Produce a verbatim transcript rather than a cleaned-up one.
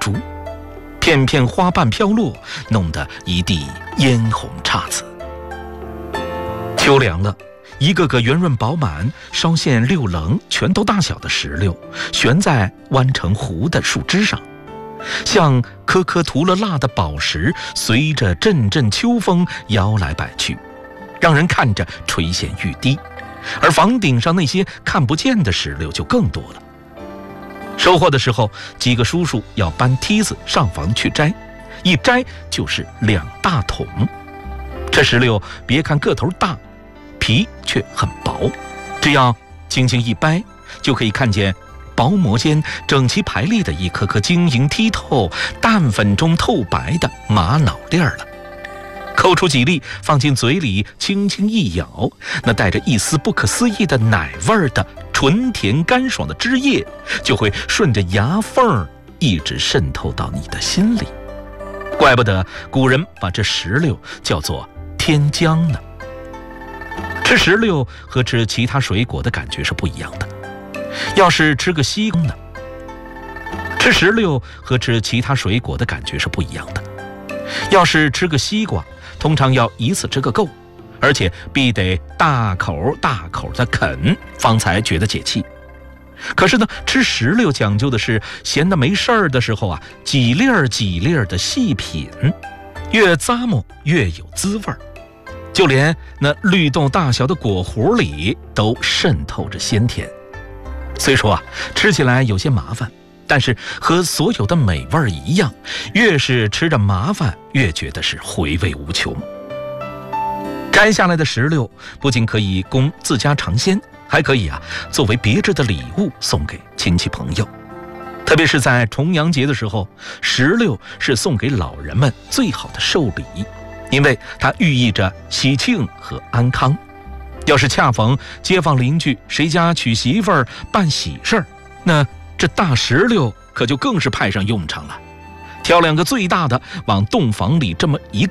珠，片片花瓣飘落，弄得一地嫣红姹紫。秋凉了，一个个圆润饱满、稍现六棱、拳头大小的石榴悬在弯成弧的树枝上，像颗颗涂了蜡的宝石，随着阵阵秋风摇来摆去，让人看着垂涎欲滴。而房顶上那些看不见的石榴就更多了。收获的时候，几个叔叔要搬梯子上房去摘，一摘就是两大桶。这石榴别看个头大，皮却很薄，只要轻轻一掰，就可以看见薄膜间整齐排列的一颗颗晶莹剔透、淡粉中透白的玛瑙粒儿了。抠出几粒，放进嘴里，轻轻一咬，那带着一丝不可思议的奶味儿的纯甜干爽的汁液，就会顺着牙缝一直渗透到你的心里。怪不得古人把这石榴叫做天浆呢。吃石榴和吃其他水果的感觉是不一样的。要是吃个西瓜呢？吃石榴和吃其他水果的感觉是不一样的。要是吃个西瓜，通常要一次吃个够，而且必得大口大口的啃，方才觉得解气。可是呢，吃石榴讲究的是闲得没事儿的时候啊，几粒儿几粒儿的细品，越咂摸越有滋味儿。就连那绿豆大小的果核里都渗透着鲜甜。虽说啊，吃起来有些麻烦，但是和所有的美味一样，越是吃着麻烦，越觉得是回味无穷。摘下来的石榴不仅可以供自家尝鲜，还可以啊作为别致的礼物送给亲戚朋友。特别是在重阳节的时候，石榴是送给老人们最好的寿礼，因为它寓意着喜庆和安康。要是恰逢街坊邻居谁家娶媳妇儿办喜事儿，那这大石榴可就更是派上用场了。挑两个最大的，往洞房里这么一